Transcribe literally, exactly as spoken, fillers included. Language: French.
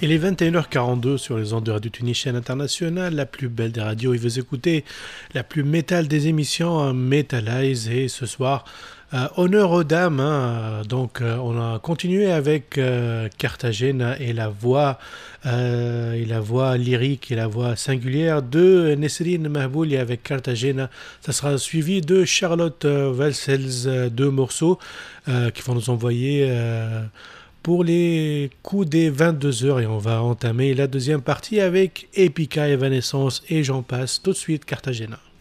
Il est vingt et une heures quarante-deux sur les ondes de Radio Tunisienne Internationale, la plus belle des radios. Et vous écoutez la plus métal des émissions, Metalize. Et ce soir, euh, honneur aux dames. Hein. Donc, euh, on a continué avec euh, Carthagène et la voix, euh, et la voix lyrique et la voix singulière de Nesrine Mahbouli avec Carthagène. Ça sera suivi de Charlotte euh, Welsels, euh, deux morceaux euh, qui vont nous envoyer. Euh, pour les coups des vingt-deux heures et on va entamer la deuxième partie avec Epica, Evanescence et j'en passe tout de suite Cartagena.